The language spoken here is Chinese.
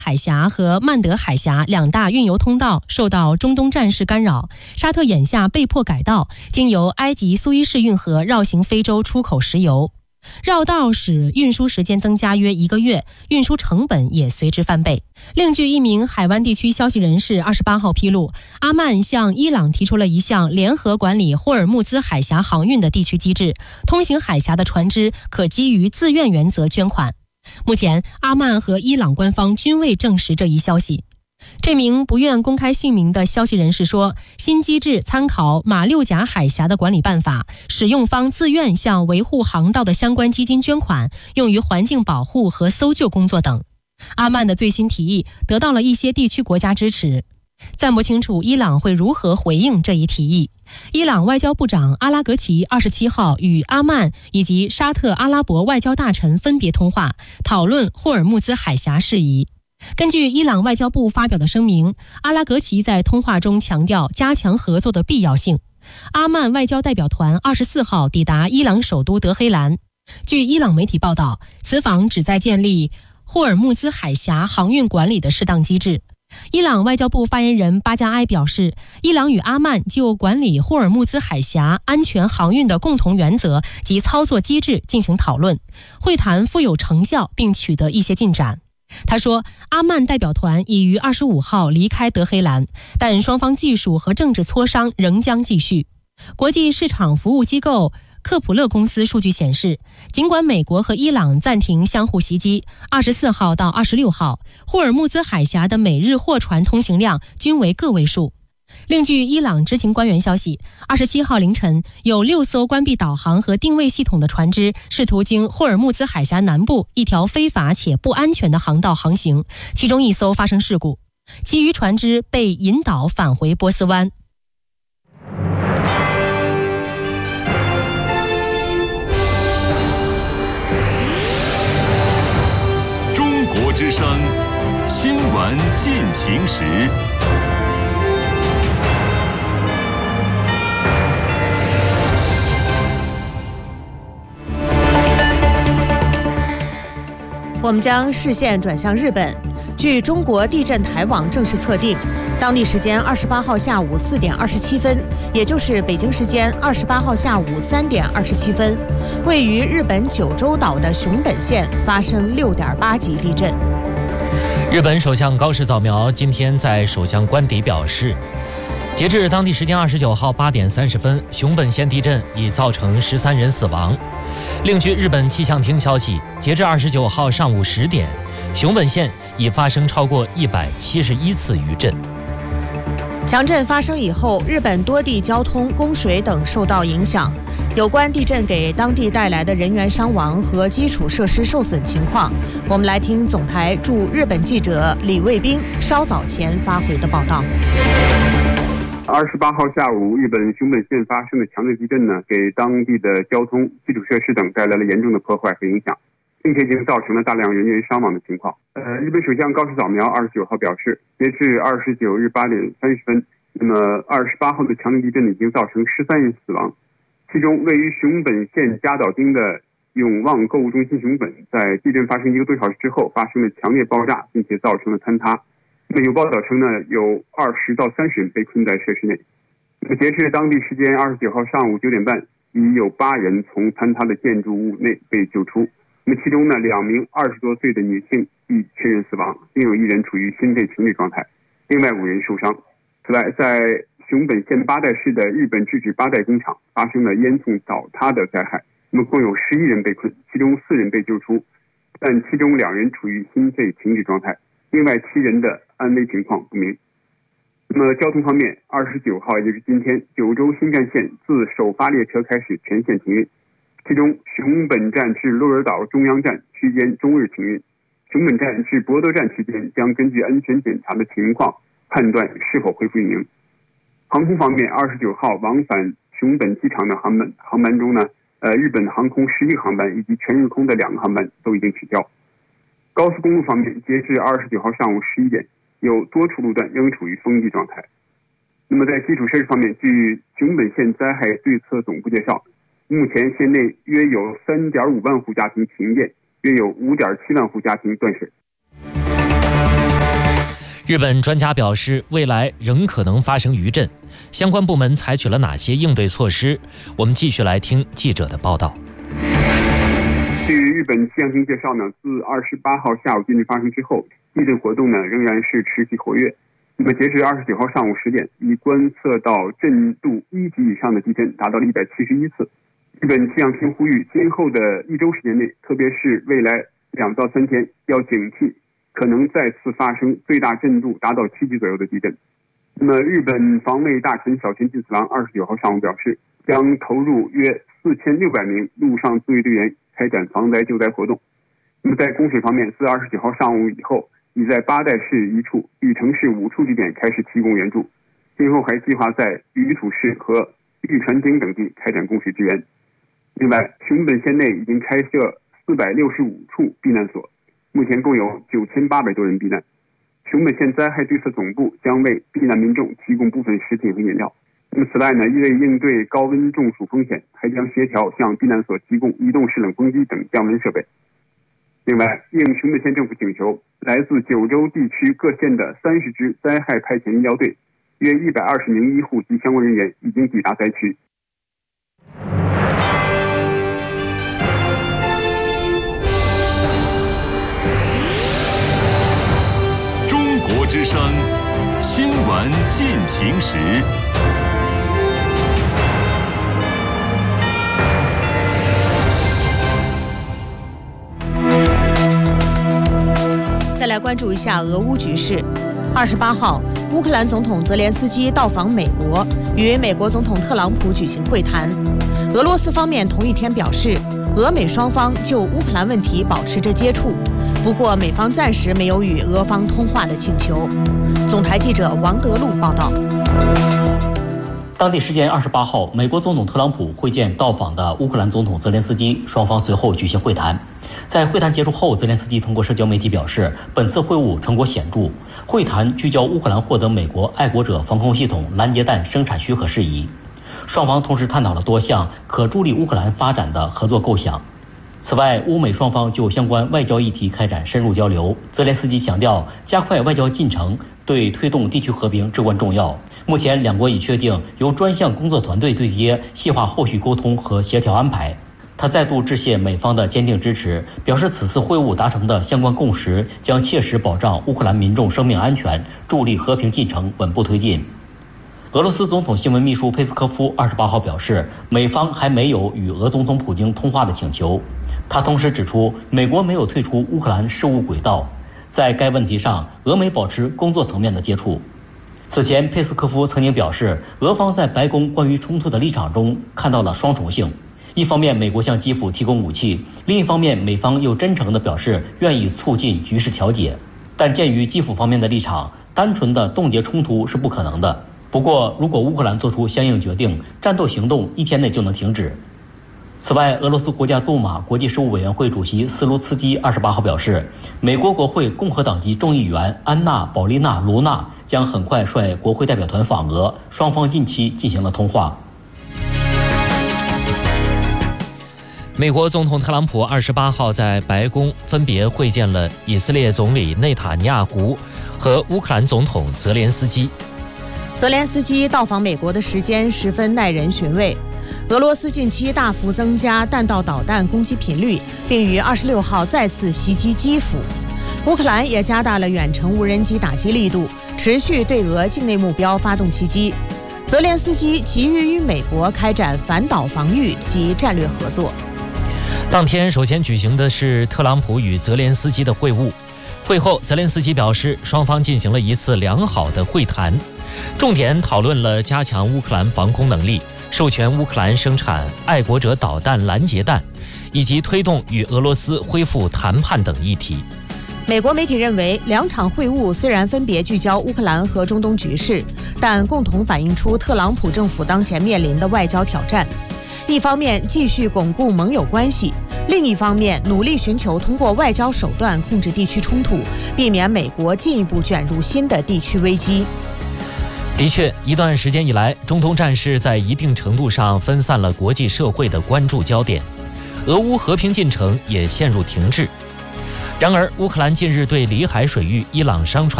海峡和曼德海峡两大运油通道受到中东战事干扰，沙特眼下被迫改道，经由埃及苏伊士运河绕行非洲出口石油。绕道使运输时间增加约1个月，运输成本也随之翻倍。另据一名海湾地区消息人士28号披露，阿曼向伊朗提出了一项联合管理霍尔木兹海峡航运的地区机制，通行海峡的船只可基于自愿原则捐款。目前，阿曼和伊朗官方均未证实这一消息。这名不愿公开姓名的消息人士说，新机制参考马六甲海峡的管理办法，使用方自愿向维护航道的相关基金捐款，用于环境保护和搜救工作等。阿曼的最新提议得到了一些地区国家支持，暂不清楚伊朗会如何回应这一提议。伊朗外交部长阿拉格齐27号与阿曼以及沙特阿拉伯外交大臣分别通话，讨论霍尔木兹海峡事宜。根据伊朗外交部发表的声明，阿拉格齐在通话中强调加强合作的必要性。阿曼外交代表团24号抵达伊朗首都德黑兰。据伊朗媒体报道，此访旨在建立霍尔木兹海峡航运管理的适当机制。伊朗外交部发言人巴加埃表示，伊朗与阿曼就管理霍尔木兹海峡安全航运的共同原则及操作机制进行讨论，会谈富有成效并取得一些进展。他说，阿曼代表团已于25号离开德黑兰，但双方技术和政治磋商仍将继续。国际市场服务机构克普勒公司数据显示，尽管美国和伊朗暂停相互袭击，24号到26号，霍尔木兹海峡的每日货船通行量均为个位数。另据伊朗知情官员消息，27号凌晨，有6艘关闭导航和定位系统的船只试图经霍尔木兹海峡南部一条非法且不安全的航道航行，其中1艘发生事故，其余船只被引导返回波斯湾。 中国之声新闻进行时。 我们将视线转向日本。据中国地震台网正式测定，当地时间28号下午4点27分，也就是北京时间28号下午3点27分，位于日本九州岛的熊本县发生6.8级地震。 日本首相高市早苗今天在首相官邸表示，截至当地时间29号8点30分，熊本县地震已造成13人死亡。另据日本气象厅消息，截至29号上午10点，熊本县已发生超过171次余震。 强震发生以后，日本多地交通、供水等受到影响。有关地震给当地带来的人员伤亡和基础设施受损情况，我们来听总台驻日本记者李卫兵稍早前发回的报道。 28号下午，日本熊本县发生的强烈地震呢，给当地的交通、基础设施等带来了严重的破坏和影响，并且已经造成了大量人员伤亡的情况。日本首相高市早苗29号表示，截至29日8点30分，那么28号的强烈地震已经造成13人死亡，其中位于熊本县加岛町的永旺购物中心熊本，在地震发生1个多小时之后发生了强烈爆炸，并且造成了坍塌。有报道称呢，有20到30人被困在设施内。截至当地时间29号上午9点半，已有8人从坍塌的建筑物内被救出。其中呢，2名20多岁的女性已确认死亡，并有1人处于心肺停止状态，另外5人受伤。此外，在熊本县八代市的日本制纸八代工厂发生了烟囱倒塌的灾害，共有11人被困，其中4人被救出，但其中2人处于心肺停止状态，另外7人的安危情况不明。交通方面，29号也就是今天，九州新干线自首发列车开始全线停运，其中熊本站至鹿儿岛中央站区间终日停运，熊本站至博多站期间将根据安全检查的情况判断是否恢复运营。航空方面，29号往返熊本机场的航班中呢，日本航空11个航班以及全日空的2个航班都已经取消。高速公路方面，截至29号上午11点，有多处路段仍处于封闭状态。在基础设施方面，据熊本县灾害对策总部介绍，目前县内约有3.5万户家庭停电，约有5.7万户家庭断水。 日本专家表示，未来仍可能发生余震，相关部门采取了哪些应对措施？我们继续来听记者的报道。 据日本气象厅介绍呢，自28号下午地震发生之后，地震活动呢仍然是持续活跃。那么截至29号上午10点，已观测到震度1级以上的地震达到了171次。日本气象厅呼吁，今后的1周时间内，特别是未来2到3天，要警惕可能再次发生最大震度达到7级左右的地震。那么日本防卫大臣小田进次郎29号上午表示，将投入约4600名陆上自卫队员开展防灾救灾活动。那么在供水方面，自29号上午以后，已在八代市1处、禹城市5处地点开始提供援助，今后还计划在宇土市和玉川町等地开展供水支援。另外，熊本县内已经开设465处避难所，目前共有9800多人避难。熊本县灾害对策总部将为避难民众提供部分食品和饮料。那么此外呢，为应对高温中暑风险，还将协调向避难所提供移动式冷风机等降温设备。另外，应熊本县政府请求，来自九州地区各县的30支灾害派遣医疗队，约120名医护及相关人员已经抵达灾区。 中国之声新闻进行时。 再来关注一下俄乌局势。28号，乌克兰总统泽连斯基到访美国，与美国总统特朗普举行会谈。俄罗斯方面同一天表示，俄美双方就乌克兰问题保持着接触，不过美方暂时没有与俄方通话的请求。总台记者王德禄报道。 当地时间28号，美国总统特朗普会见到访的乌克兰总统泽连斯基，双方随后举行会谈。在会谈结束后，泽连斯基通过社交媒体表示，本次会晤成果显著，会谈聚焦乌克兰获得美国爱国者防空系统拦截弹生产许可事宜。双方同时探讨了多项可助力乌克兰发展的合作构想。此外，乌美双方就相关外交议题开展深入交流。泽连斯基强调，加快外交进程对推动地区和平至关重要。目前，两国已确定由专项工作团队对接，细化后续沟通和协调安排。他再度致谢美方的坚定支持，表示此次会晤达成的相关共识将切实保障乌克兰民众生命安全，助力和平进程稳步推进。俄罗斯总统新闻秘书佩斯科夫28号表示，美方还没有与俄总统普京通话的请求。他同时指出，美国没有退出乌克兰事务轨道，在该问题上，俄美保持工作层面的接触。此前，佩斯科夫曾经表示，俄方在白宫关于冲突的立场中看到了双重性。一方面，美国向基辅提供武器；另一方面，美方又真诚地表示愿意促进局势调解。但鉴于基辅方面的立场，单纯的冻结冲突是不可能的。不过，如果乌克兰做出相应决定，战斗行动1天内就能停止。此外，俄罗斯国家杜马国际事务委员会主席斯卢茨基28号表示，美国国会共和党籍众议员安娜·保利娜·卢娜将很快率国会代表团访俄，双方近期进行了通话。 美国总统特朗普28号在白宫分别会见了以色列总理内塔尼亚胡和乌克兰总统泽连斯基。 泽连斯基到访美国的时间十分耐人寻味。俄罗斯近期大幅增加弹道导弹攻击频率，并于26号再次袭击基辅。乌克兰也加大了远程无人机打击力度，持续对俄境内目标发动袭击。泽连斯基急于与美国开展反导防御及战略合作。 当天首先举行的是特朗普与泽连斯基的会晤。会后，泽连斯基表示，双方进行了一次良好的会谈，重点讨论了加强乌克兰防空能力、授权乌克兰生产爱国者导弹拦截弹，以及推动与俄罗斯恢复谈判等议题。 美国媒体认为，两场会晤虽然分别聚焦乌克兰和中东局势，但共同反映出特朗普政府当前面临的外交挑战。一方面继续巩固盟友关系，另一方面努力寻求通过外交手段控制地区冲突，避免美国进一步卷入新的地区危机。 的确，一段时间以来，中东战事在一定程度上分散了国际社会的关注焦点，俄乌和平进程也陷入停滞。然而，乌克兰近日对里海水域伊朗商船